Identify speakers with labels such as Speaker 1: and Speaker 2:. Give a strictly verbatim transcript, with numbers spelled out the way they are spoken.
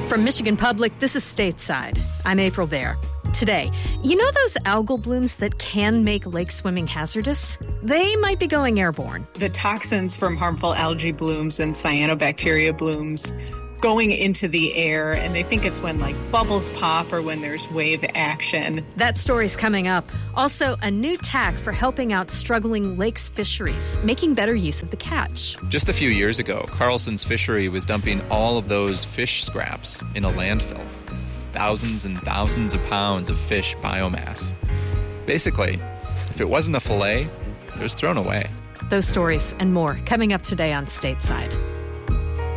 Speaker 1: From Michigan Public, this is Stateside. I'm April Baer. Today, you know those algal blooms that can make lake swimming hazardous? They might be going airborne.
Speaker 2: The toxins from harmful algae blooms and cyanobacteria blooms going into the air, and they think it's when like bubbles pop or when there's wave action.
Speaker 1: That story's coming up. Also, a new tack for helping out struggling lakes fisheries, making better use of the catch.
Speaker 3: Just a few years ago, Carlson's fishery was dumping all of those fish scraps in a landfill. Thousands and thousands of pounds of fish biomass. Basically, if it wasn't a fillet, it was thrown away.
Speaker 1: Those stories and more coming up today on Stateside.